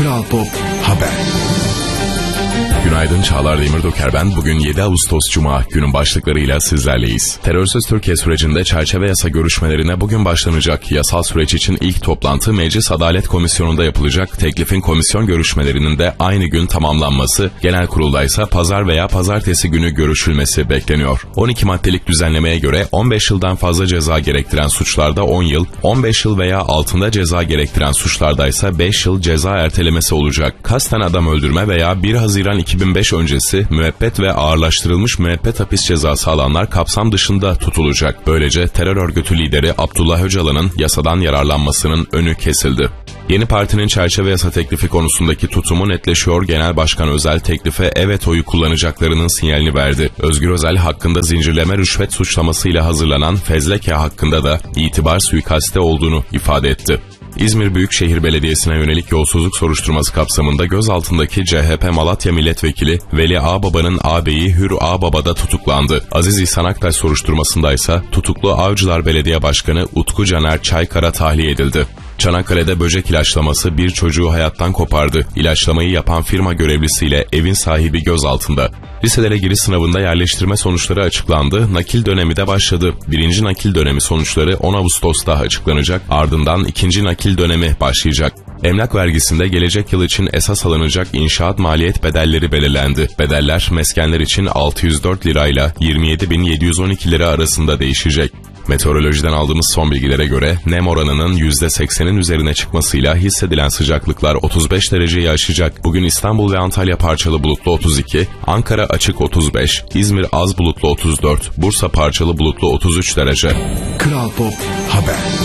Kral Pop Haber. Günaydın, Çağlar Demirdoker ben. Bugün 7 Ağustos Cuma, günün başlıklarıyla sizlerleyiz. Terörsüz Türkiye sürecinde çerçeve yasa görüşmelerine bugün başlanacak. Yasal süreç için ilk toplantı Meclis Adalet Komisyonu'nda yapılacak. Teklifin komisyon görüşmelerinin de aynı gün tamamlanması, genel kurulda ise pazar veya pazartesi günü görüşülmesi bekleniyor. 12 maddelik düzenlemeye göre 15 yıldan fazla ceza gerektiren suçlarda 10 yıl, 15 yıl veya altında ceza gerektiren suçlarda ise 5 yıl ceza ertelemesi olacak. Kasten adam öldürme veya 1 Haziran 2005 öncesi müebbet ve ağırlaştırılmış müebbet hapis cezası alanlar kapsam dışında tutulacak. Böylece terör örgütü lideri Abdullah Öcalan'ın yasadan yararlanmasının önü kesildi. Yeni partinin çerçeve yasa teklifi konusundaki tutumu netleşiyor. Genel Başkan Özel teklife evet oyu kullanacaklarının sinyalini verdi. Özgür Özel hakkında zincirleme rüşvet suçlamasıyla hazırlanan fezleke hakkında da itibar suikaste olduğunu ifade etti. İzmir Büyükşehir Belediyesi'ne yönelik yolsuzluk soruşturması kapsamında gözaltındaki CHP Malatya Milletvekili Veli Ağbaba'nın ağabeyi Hür Ağbaba da tutuklandı. Aziz İhsan Aktaş soruşturmasında ise tutuklu Avcılar Belediye Başkanı Utku Caner Çaykara tahliye edildi. Çanakkale'de böcek ilaçlaması bir çocuğu hayattan kopardı. İlaçlamayı yapan firma görevlisiyle evin sahibi gözaltında. Liselere giriş sınavında yerleştirme sonuçları açıklandı. Nakil dönemi de başladı. Birinci nakil dönemi sonuçları 10 Ağustos'ta açıklanacak. Ardından ikinci nakil dönemi başlayacak. Emlak vergisinde gelecek yıl için esas alınacak inşaat maliyet bedelleri belirlendi. Bedeller meskenler için 604 lirayla 27.712 lira arasında değişecek. Meteorolojiden aldığımız son bilgilere göre nem oranının %80'in üzerine çıkmasıyla hissedilen sıcaklıklar 35 dereceyi aşacak. Bugün İstanbul ve Antalya parçalı bulutlu 32, Ankara açık 35, İzmir az bulutlu 34, Bursa parçalı bulutlu 33 derece. Kral Pop Haber.